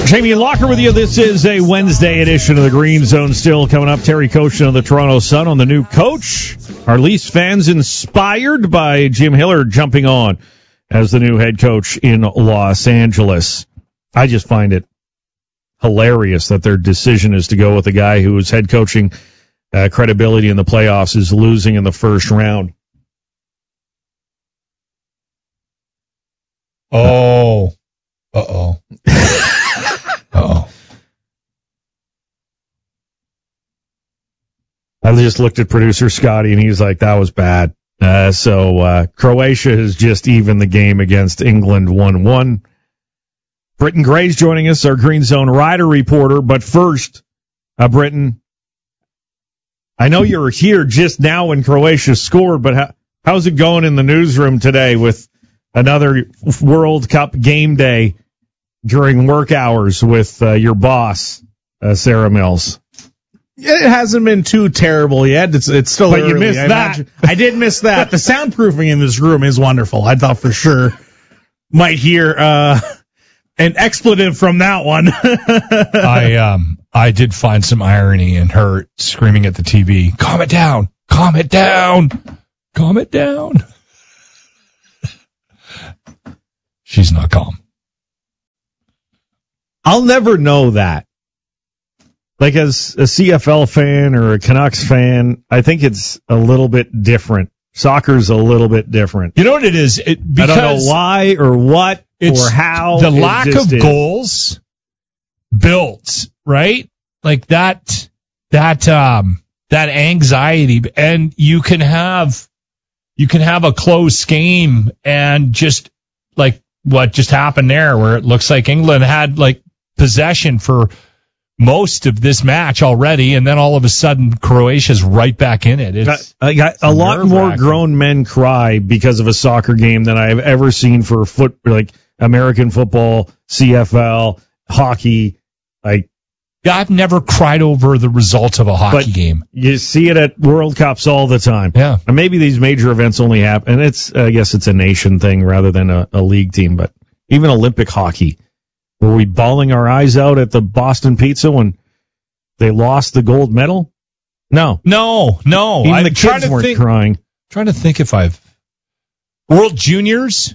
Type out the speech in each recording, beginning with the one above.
Jamie Locker with you. This is a Wednesday edition of the Green Zone. Still coming up, Terry Koshin of the Toronto Sun on the new coach. Are Leafs fans inspired by Jim Hillard jumping on as the new head coach in Los Angeles? I just find it hilarious that their decision is to go with a guy whose head coaching credibility in the playoffs is losing in the first round. Oh. Uh-oh. Uh-oh. I just looked at producer Scotty, and he's like, that was bad. So Croatia has just evened the game against England 1-1. Britton Gray's joining us, our Green Zone Rider reporter. But first, Britton, I know you're here just now when Croatia scored, but how's it going in the newsroom today with another World Cup game day during work hours with your boss, Sarah Mills? It hasn't been too terrible yet. It's still but early. You missed that. I did miss that. The soundproofing in this room is wonderful. I thought for sure might hear an expletive from that one. I did find some irony in her screaming at the TV, calm it down, calm it down, calm it down. She's not calm. I'll never know that. Like, as a CFL fan or a Canucks fan, I think it's a little bit different. Soccer's a little bit different. You know what it is? I don't know why or what or how. The lack of goals builds, right? Like that anxiety, and you can have a close game, and just like what just happened there, where it looks like England had like possession for most of this match already, and then all of a sudden Croatia's right back in it. I got a lot more grown men cry because of a soccer game than I've ever seen for like American football, CFL, hockey. I've never cried over the result of a hockey game. You see it at World Cups all the time. Yeah. And maybe these major events only happen, and I guess it's a nation thing rather than a league team, but even Olympic hockey. Were we bawling our eyes out at the Boston Pizza when they lost the gold medal? No. Even the kids weren't crying. Trying to think if I've... World Juniors?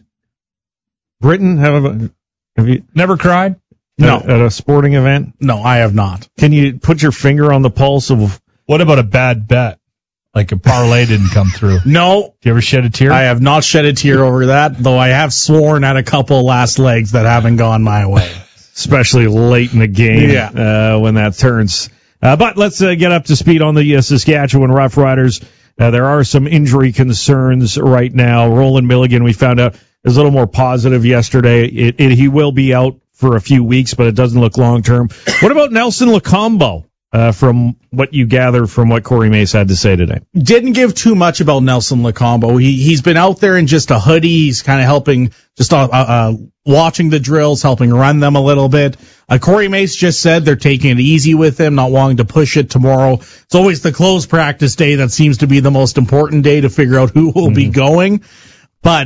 Britain, have you never cried? No. At a sporting event? No, I have not. Can you put your finger on the pulse of... What about a bad bet? Like a parlay didn't come through. No. Do you ever shed a tear? I have not shed a tear over that, though I have sworn at a couple last legs that haven't gone my way. Especially late in the game when that turns. But let's get up to speed on the Saskatchewan Roughriders. There are some injury concerns right now. Roland Milligan, we found out, is a little more positive yesterday. He will be out for a few weeks, but it doesn't look long-term. What about Nelson Locombo? From what you gather from what Corey Mace had to say today. Didn't give too much about Nelson Locombo. He's been out there in just a hoodie. He's kind of helping, just watching the drills, helping run them a little bit. Corey Mace just said they're taking it easy with him, not wanting to push it tomorrow. It's always the closed practice day that seems to be the most important day to figure out who will be going. But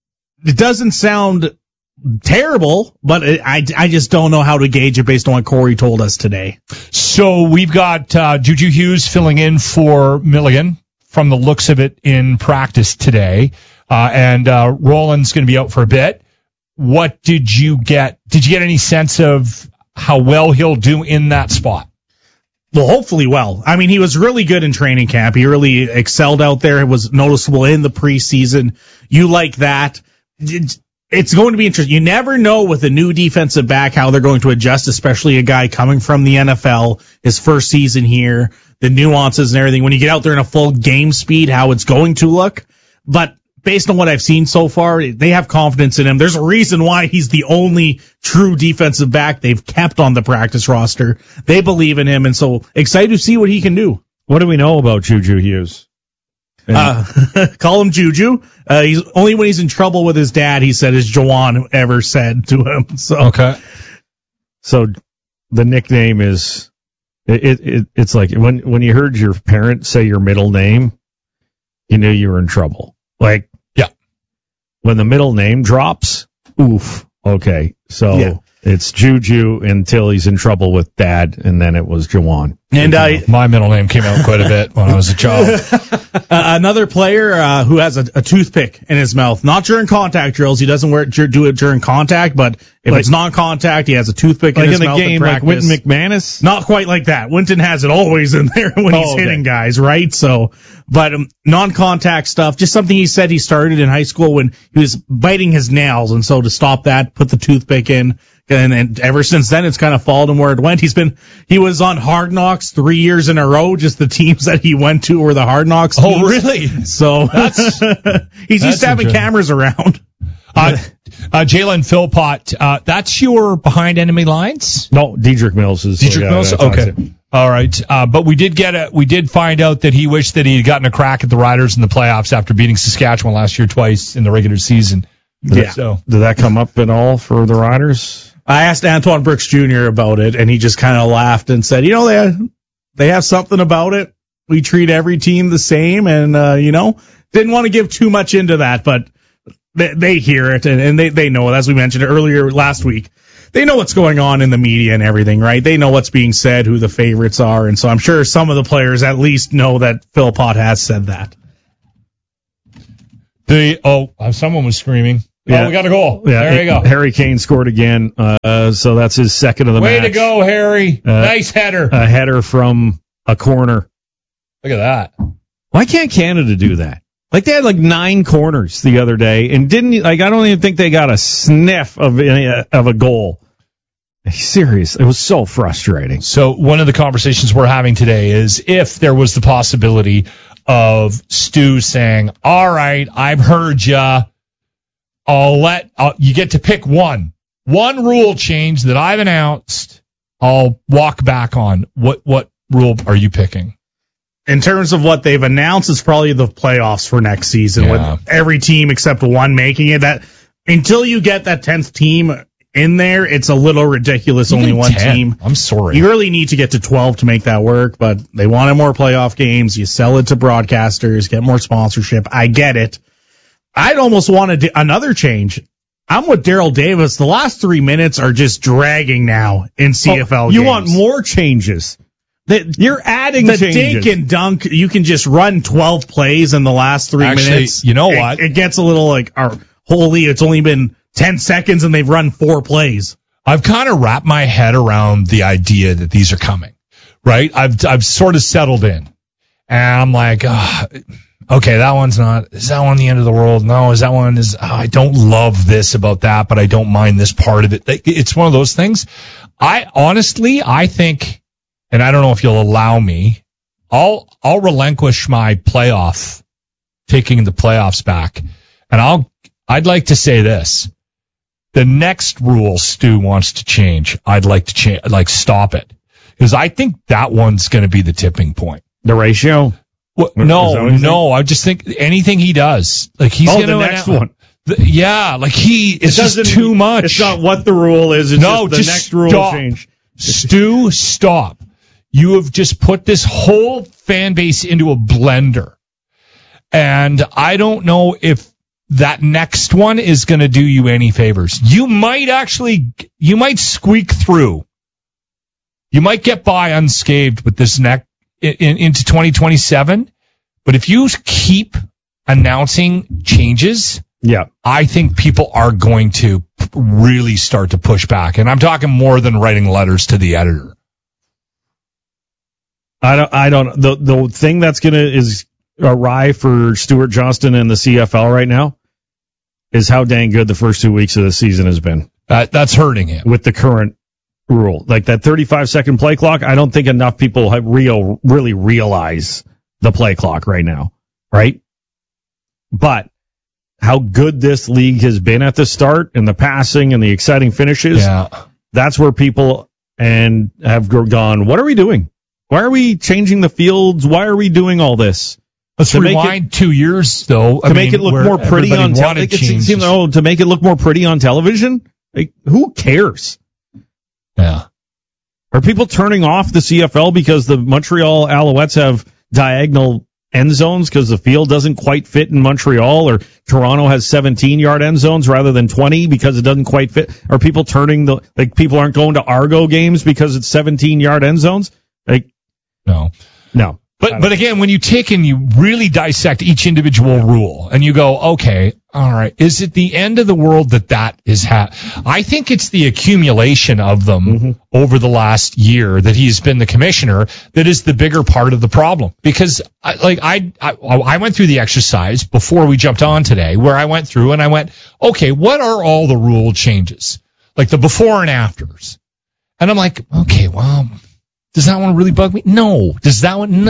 it doesn't sound terrible, but I just don't know how to gauge it based on what Corey told us today. So we've got Juju Hughes filling in for Milligan from the looks of it in practice today, and Roland's going to be out for a bit. What did you get? Did you get any sense of how well he'll do in that spot? Well, hopefully well. I mean, he was really good in training camp. He really excelled out there. It was noticeable in the preseason. You like that. It's going to be interesting. You never know with a new defensive back how they're going to adjust, especially a guy coming from the NFL, his first season here, the nuances and everything. When you get out there in a full game speed, how it's going to look. But based on what I've seen so far, they have confidence in him. There's a reason why he's the only true defensive back they've kept on the practice roster. They believe in him, and so excited to see what he can do. What do we know about Juju Hughes? Call him Juju. He's only when he's in trouble with his dad, he said, as Jawan ever said to him. So okay. So the nickname is it's like when you heard your parent say your middle name, you knew you were in trouble. Like, yeah. When the middle name drops, oof. Okay, so Yeah. it's Juju until he's in trouble with Dad, and then it was Jawan. And My middle name came out quite a bit when I was a child. another player who has a toothpick in his mouth, not during contact drills. He doesn't do it during contact, but if it's non-contact, he has a toothpick in his mouth. Like in the game, like Wynton McManus? Not quite like that. Wynton has it always in there when he's hitting guys, right? So, but non-contact stuff, just something he said he started in high school when he was biting his nails, and so to stop that, put the toothpick in. And ever since then, it's kind of followed him where it went. He was on Hard Knocks 3 years in a row. Just the teams that he went to were the Hard Knocks teams. Oh, really? So he's used to having cameras around. Jalen Philpott, that's your behind enemy lines? No, Dedrick Mills is. Dedrick Mills? Okay. All right. But we did find out that he wished that he had gotten a crack at the Riders in the playoffs after beating Saskatchewan last year twice in the regular season. Did that come up at all for the Riders? I asked Antoine Brooks Jr. about it, and he just kind of laughed and said, they have something about it. We treat every team the same, and, didn't want to give too much into that, but they hear it, and they know it. As we mentioned earlier last week, they know what's going on in the media and everything, right? They know what's being said, who the favorites are, and so I'm sure some of the players at least know that Philpott has said that. Someone was screaming. Yeah. Oh, we got a goal. Yeah, there you go. Harry Kane scored again, so that's his second of the match. Way to go, Harry. Nice header. A header from a corner. Look at that. Why can't Canada do that? Like, they had 9 corners the other day, and I don't even think they got a sniff of a goal. Serious. It was so frustrating. So one of the conversations we're having today is if there was the possibility of Stu saying, all right, I've heard ya. You get to pick one rule change that I've announced. I'll walk back on. What rule are you picking? In terms of what they've announced, it's probably the playoffs for next season with every team except one making it. That until you get that 10th team in there, it's a little ridiculous. Even only one 10. team. I'm sorry. You really need to get to 12 to make that work, but they wanted more playoff games. You sell it to broadcasters, get more sponsorship. I get it. I'd almost want another change. I'm with Daryl Davis. The last 3 minutes are just dragging now in CFL games. You want more changes. You're adding the changes. dink and dunk, you can just run 12 plays in the last 3 minutes. You know what? It gets a little holy, it's only been 10 seconds and they've run 4 plays. I've kind of wrapped my head around the idea that these are coming, right? I've sort of settled in. And I'm like, okay, that one's not, is that one the end of the world? No, is that one I don't love this about that, but I don't mind this part of it. It's one of those things. I think, and I don't know if you'll allow me, I'll relinquish my taking the playoffs back. And I'd like to say this. The next rule Stu wants to change, I'd like to change, stop it. Because I think that one's going to be the tipping point. The ratio? Well, no. I just think anything he does, he's going to the next one. It's just too much. It's not what the rule is. It's just the next rule change. Stu, stop. You have just put this whole fan base into a blender. And I don't know if that next one is going to do you any favors. You might squeak through. You might get by unscathed with this into 2027. But if you keep announcing changes, I think people are going to really start to push back. And I'm talking more than writing letters to the editor. I don't. The thing that's is awry for Stuart Johnston and the CFL right now is how dang good the first 2 weeks of the season has been. That's hurting him with the current rule, like that 35-second play clock. I don't think enough people have really realize the play clock right now, right? But how good this league has been at the start and the passing and the exciting finishes. That's where people have gone, what are we doing? Why are we changing the fields? Why are we doing all this? Let's rewind 2 years, though. To make it look more pretty on television. To make it look more pretty on television? Who cares? Yeah. Are people turning off the CFL because the Montreal Alouettes have diagonal end zones because the field doesn't quite fit in Montreal, or Toronto has 17-yard end zones rather than 20 because it doesn't quite fit? Are people people aren't going to Argo games because it's 17-yard end zones? No. But again, when you take and you really dissect each individual rule and you go, okay, all right, is it the end of the world that is I think it's the accumulation of them over the last year that he's been the commissioner that is the bigger part of the problem. Because I went through the exercise before we jumped on today where I went through and I went, okay, what are all the rule changes? Like the before and afters. And I'm like, okay, well, does that one really bug me? No. Does that one?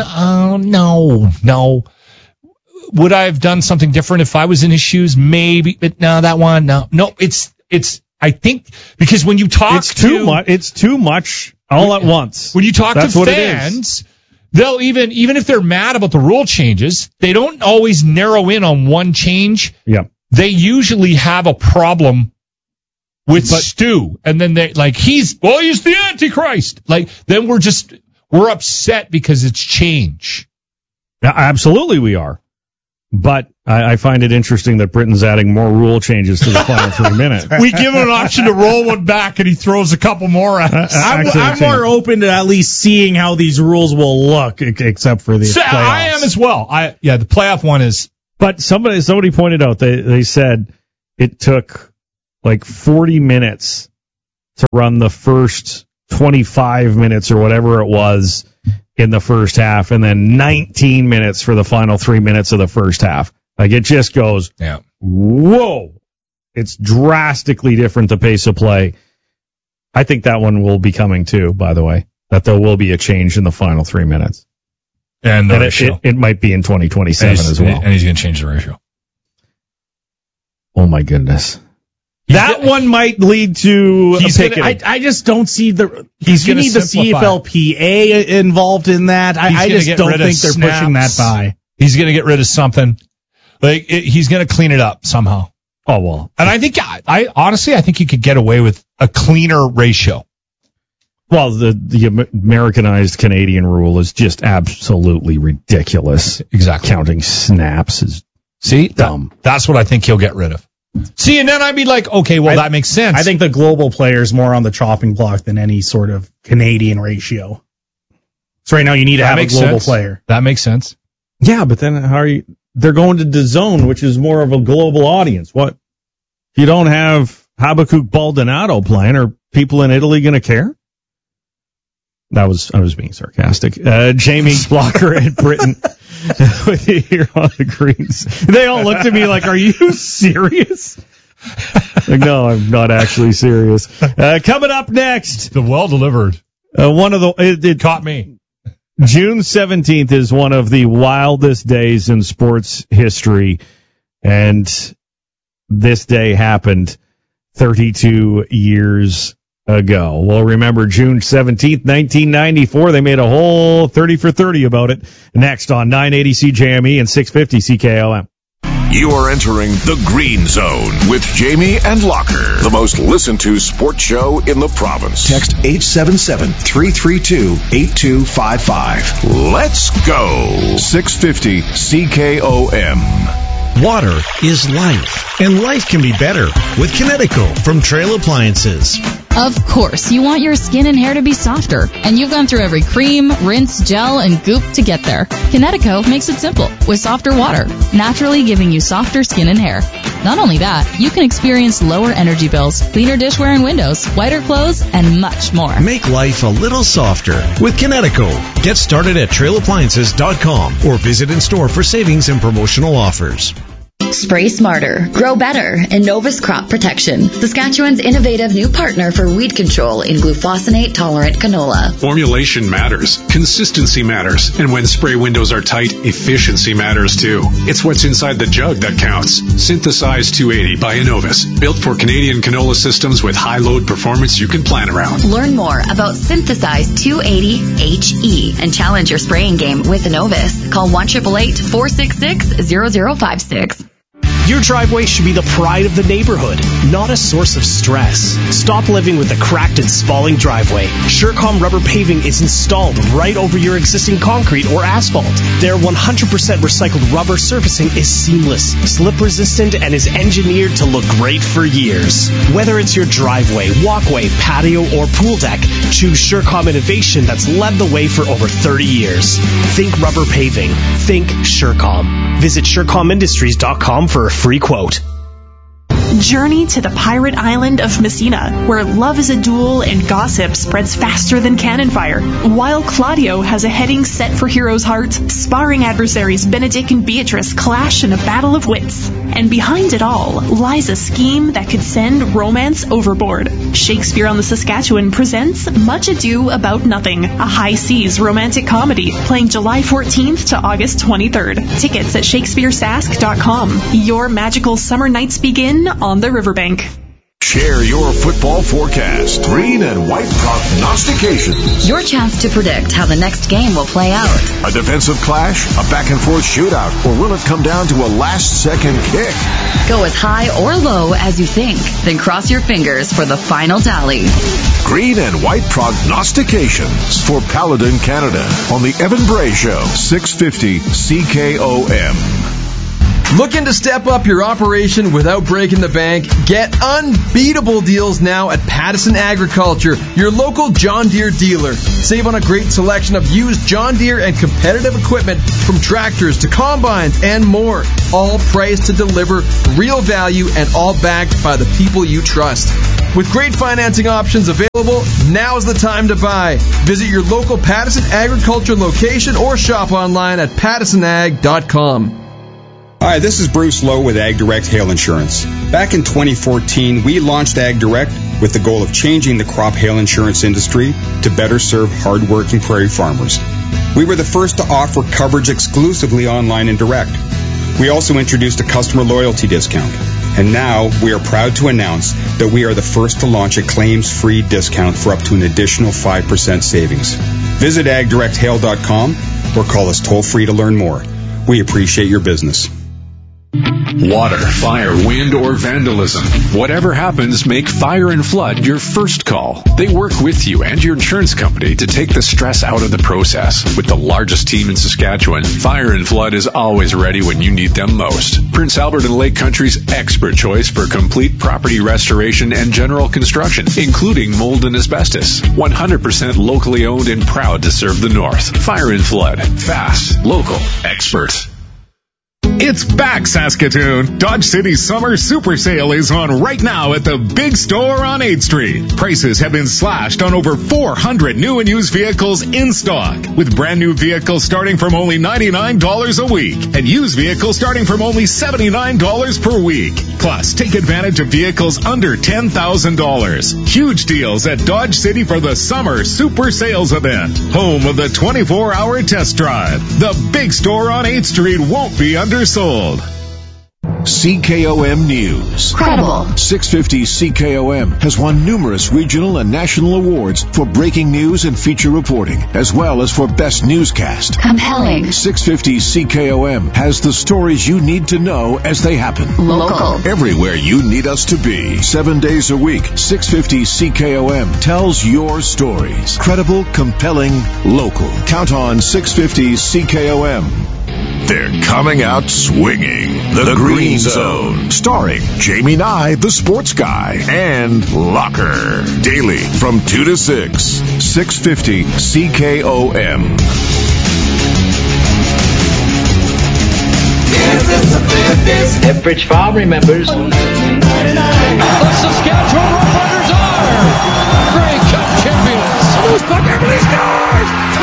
No. Would I have done something different if I was in his shoes? Maybe, but no, that one, no. It's, I think, because when you talk it's too much all at once. When you talk to fans, they'll even if they're mad about the rule changes, they don't always narrow in on one change. Yeah. They usually have a problem with Stu, and then they he's the Antichrist. Then we're upset because it's change. Yeah, absolutely we are. But I find it interesting that Britain's adding more rule changes to the final 3 minutes. We give him an option to roll one back, and he throws a couple more at us. I'm more open to at least seeing how these rules will look, except for the playoffs. I am as well. The playoff one is. But somebody pointed out, they said it took 40 minutes to run the first 25 minutes or whatever it was in the first half, and then 19 minutes for the final 3 minutes of the first half. It just goes, whoa. It's drastically different, the pace of play. I think that one will be coming too, by the way, that there will be a change in the final 3 minutes. And it might be in 2027 as well. And he's going to change the ratio. Oh my goodness. That one might lead to a picketing. I just don't see the. He's you need the CFLPA involved in that. I just don't think they're pushing that by. He's going to get rid of something. He's going to clean it up somehow. Oh well. And I think honestly I think you could get away with a cleaner ratio. Well, the Americanized Canadian rule is just absolutely ridiculous. Exactly. Counting snaps is dumb. That's what I think he'll get rid of. See, and then I'd be like, okay, well, that makes sense. I think the global player's more on the chopping block than any sort of Canadian ratio. So right now you need to have a global player. That makes sense. Yeah, but then they're going to DAZN, which is more of a global audience. What? If you don't have Habakkuk Baldonado playing, are people in Italy going to care? I was being sarcastic. Jamie Blocker at Britain with you here on the Greens. They all looked at me like, are you serious? No, I'm not actually serious. Coming up next. The well delivered. It caught me. June 17th is one of the wildest days in sports history. And this day happened 32 years ago. Well, remember June 17th, 1994, they made a whole 30 for 30 about it. Next on 980 CJME and 650 CKOM. You are entering the Green Zone with Jamie and Locker, the most listened to sports show in the province. Text 877-332-8255. Let's go. 650 CKOM. Water is life, and life can be better with Kinetico from Trail Appliances. Of course, you want your skin and hair to be softer, and you've gone through every cream, rinse, gel, and goop to get there. Kinetico makes it simple with softer water, naturally giving you softer skin and hair. Not only that, you can experience lower energy bills, cleaner dishware and windows, whiter clothes, and much more. Make life a little softer with Kinetico. Get started at trailappliances.com or visit in store for savings and promotional offers. Spray smarter, grow better, Innovus Crop Protection, Saskatchewan's innovative new partner for weed control in glufosinate-tolerant canola. Formulation matters, consistency matters, and when spray windows are tight, efficiency matters too. It's what's inside the jug that counts. Synthesize 280 by Innovus, built for Canadian canola systems with high load performance you can plan around. Learn more about Synthesize 280 HE and challenge your spraying game with Innovus. Call 1-888-466-0056. Your driveway should be the pride of the neighborhood, not a source of stress. Stop living with a cracked and spalling driveway. Surecom rubber paving is installed right over your existing concrete or asphalt. Their 100% recycled rubber surfacing is seamless, slip resistant, and is engineered to look great for years. Whether it's your driveway, walkway, patio, or pool deck, choose Surecom innovation that's led the way for over 30 years. Think rubber paving. Think Surecom. Visit SurecomIndustries.com for a free quote. Journey to the pirate island of Messina, where love is a duel and gossip spreads faster than cannon fire. While Claudio has a heading set for Hero's heart, sparring adversaries Benedict and Beatrice clash in a battle of wits. And behind it all lies a scheme that could send romance overboard. Shakespeare on the Saskatchewan presents Much Ado About Nothing, a high seas romantic comedy, playing July 14th to August 23rd. Tickets at shakespearesask.com. Your magical summer nights begin on the riverbank. Share your football forecast. Green and white prognostications. Your chance to predict how the next game will play out. A defensive clash, a back-and-forth shootout, or will it come down to a last-second kick? Go as high or low as you think, then cross your fingers for the final tally. Green and white prognostications for Paladin Canada on the Evan Bray Show, 650 CKOM. Looking to step up your operation without breaking the bank? Get unbeatable deals now at Pattison Agriculture, your local John Deere dealer. Save on a great selection of used John Deere and competitive equipment from tractors to combines and more. All priced to deliver real value and all backed by the people you trust. With great financing options available, now's the time to buy. Visit your local Pattison Agriculture location or shop online at pattisonag.com. Hi, this is Bruce Lowe with Ag Direct Hail Insurance. Back in 2014, we launched Ag Direct with the goal of changing the crop hail insurance industry to better serve hard-working prairie farmers. We were the first to offer coverage exclusively online and direct. We also introduced a customer loyalty discount. And now we are proud to announce that we are the first to launch a claims-free discount for up to an additional 5% savings. Visit agdirecthail.com or call us toll-free to learn more. We appreciate your business. Water, fire, wind, or vandalism. Whatever happens, make Fire and Flood your first call. They work with you and your insurance company to take the stress out of the process. With the largest team in Saskatchewan, Fire and Flood is always ready when you need them most. Prince Albert and Lake Country's expert choice for complete property restoration and general construction, including mold and asbestos. 100% locally owned and proud to serve the North. Fire and Flood. Fast, local, expert. It's back, Saskatoon. Dodge City's summer super sale is on right now at the big store on 8th Street. Prices have been slashed on over 400 new and used vehicles in stock, with brand new vehicles starting from only $99 a week and used vehicles starting from only $79 per week. Plus, take advantage of vehicles under $10,000. Huge deals at Dodge City for the summer super sales event. Home of the 24-hour test drive. The big store on 8th Street won't be undersold. CKOM News. Credible. 650 CKOM has won numerous regional and national awards for breaking news and feature reporting, as well as for best newscast. Compelling. 650 CKOM has the stories you need to know as they happen. Local. Everywhere you need us to be. 7 days a week, 650 CKOM tells your stories. Credible, compelling, local. Count on 650 CKOM. They're coming out swinging. The Green Zone. Starring Jamie Nye, the sports guy, and Locker. Daily from 2 to 6. 650 CKOM. Ephrich Farm remembers. The Saskatchewan Roughriders are Grey Cup champions. Who's put Emily scores?